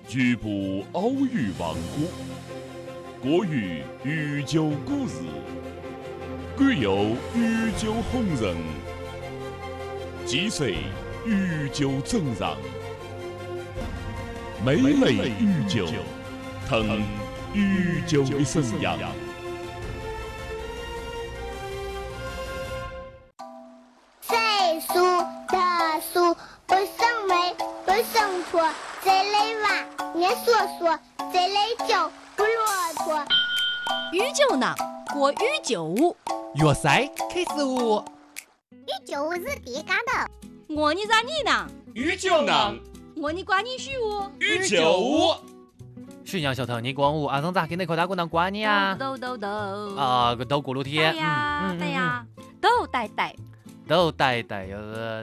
局部偶遇亡国，国语御酒故事，古有御酒红人，既随御酒正让，每类御酒，腾御酒的生阳。 岁数的数不胜枚，不胜砣，这类碗年说说，这类酒不骆驼。 御酒呢，过御酒舞。 粤赛开始舞。 御酒舞是第一干的。 我你咋你呢？ 御酒呢？ 我你管你许舞。 御酒舞。 徐娘小头，你光舞，阿松咋给你可大姑娘管你啊？ 抖。 啊，个抖咕噜天。 对呀，对呀，抖呆呆。 抖呆呆又是。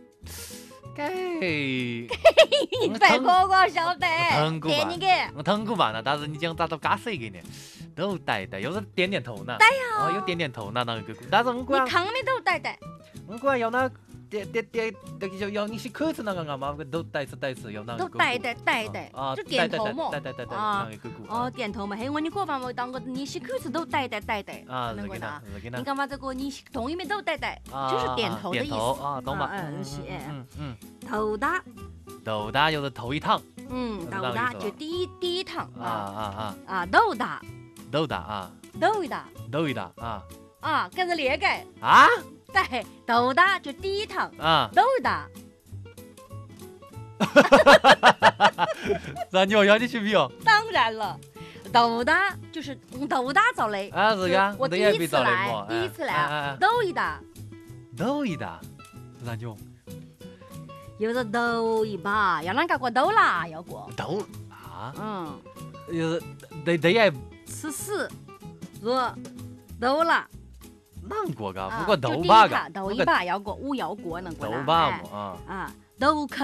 给。 你别过我晓得。 疼过吧？ 你给。 我疼过吧？那但是你讲咋都嘎谁给你？抖呆呆又是点点头呢？ 对呀。 哦，有点点头呢，那个。但是我管。 你扛的抖呆呆。 我管要那。要你是口子那个嘛，都带刺要那个。 都带啊，就点头嘛。 带那个鼓。 哦，点头嘛，嘿，我你过番我当个你是口子都带。 啊， 能过的。 你干嘛这个你同一面都带，就是点头的意思。 点头啊，懂吗？ 是。 头大。头大就是头一趟。 头大就第一趟。斗大啊。斗一大啊。啊，跟着列个。 啊。 对，斗大就第一趟啊， 斗大。 那你要你去比哦？ 当然了，斗大就是斗大造的啊，是个， 我第一次来，斗一大， 那就有是斗一把，要啷个过斗啦？要过斗啊？ 有得也吃屎，若斗啦。 难过噶，不过斗把噶， 斗一把要过，五要过能过斗把嘛斗壳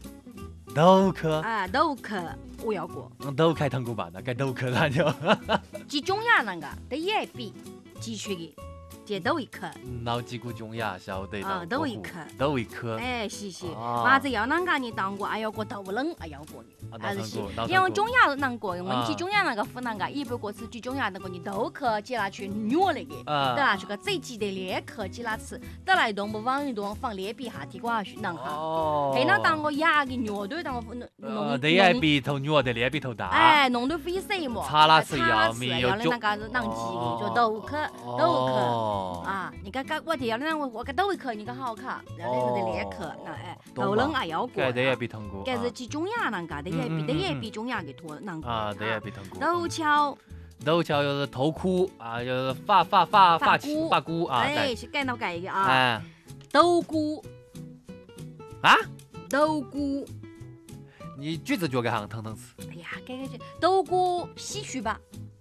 啊，斗壳五要过。 斗开汤锅巴那该斗壳那就。 几种呀那个，得也比继续的，这斗一颗。 脑几股中呀，晓得啊，斗一颗。哎，是。娃子要啷个你当过，哎要过斗冷，哎要过的。还是因为中药能过，我们去中药那个湖南个，一般过吃去中药那个你豆壳接拿去虐那个，得拿去个最鸡的裂壳接拿吃，得来动不放一动放裂皮下地瓜去弄下，还能当个牙给虐对当个弄。 得也比头虐的裂比头大。 哎，弄得费水么？ 擦那是要命， 要那个弄鸡的，就豆壳啊！你看我的要那我个豆一壳，你个好卡，然后是的裂壳，那哎，豆冷也要过。 该得也比通过。 该是去中药那个的。得也比中药给拖能过啊，得也比通过。 斗桥又是头箍啊，又是发箍啊， 哎，是改到改一个啊。斗菇啊， 斗菇， 你句子就给行腾腾词。 哎呀，改去斗菇唏嘘吧。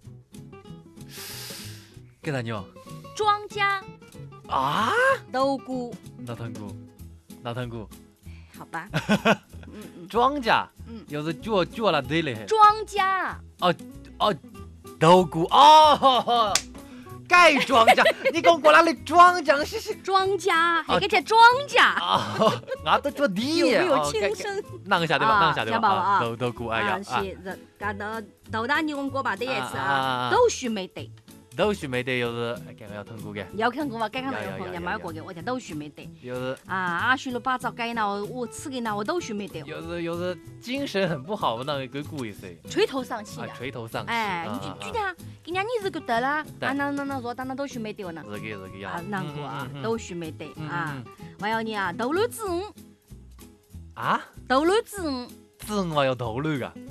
给他牛。 庄稼啊， 斗菇， 老藤菇。 好吧。 庄稼，又是脚了对嘞。 庄稼。 哦，豆菇哦，改庄稼，你讲过哪里庄稼是？ 庄稼，还给这庄稼。 啊，俺都做地。 有没有轻声？ 啷个下对吧？ 晓得吧？ 豆菇哎呀。 是，干到豆大你问过吧？得也是啊，豆须没得。 豆须没得，又是改个要通过嘅。 要看过嘛？改看那个朋友买过嘅，我讲豆须没得。 又是阿叔了把早改了，我吃给了我豆须没得。 又是精神很不好，那个故意噻。 垂头丧气的。 垂头丧气。 哎，你就觉得，人家你是个得啦，那说当豆须没得呢。 是个呀。 难过啊，豆须没得啊。还有你啊，豆乳子啊？ 豆乳子子我要豆乳噶。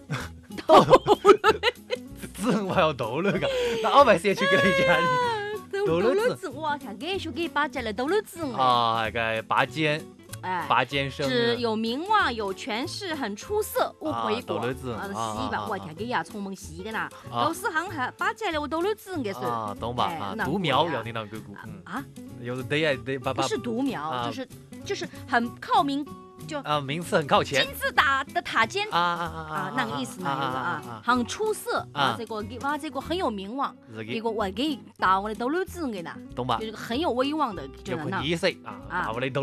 子我要豆乳噶，那我们先去给你讲。 豆乳子，我看给说给拔尖了豆乳子。 啊，那个拔尖，拔尖生。 是有名望、有权势、很出色，我回国。 豆乳子。 西吧，我看给牙从门西的啦。都是行哈，拔尖了我豆乳子应该是。 啊，懂吧？独苗要你那个股。 啊？ 有的得不是独苗，就是很靠名。就名次很靠前， 金字塔的塔尖那个意思呢，很出色这个很有名望，这个我给打我的豆乳子给呢， 懂吧？ 就是很有威望的，就是那。 1岁啊，我的豆。